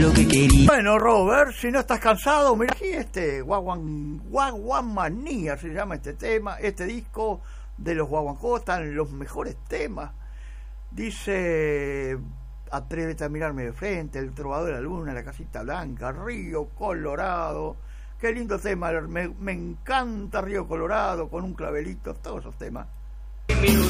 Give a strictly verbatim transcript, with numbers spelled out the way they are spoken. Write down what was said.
lo que quería. Bueno, Robert, si no estás cansado, mira aquí este Guaguan, Guaguanmanía se llama este tema, este disco de los Guaguancó, están los mejores temas. Dice, atrévete a mirarme de frente, El trovador de la luna, La casita blanca, Río Colorado. Qué lindo tema, me, me encanta Río Colorado, con un clavelito, todos esos temas.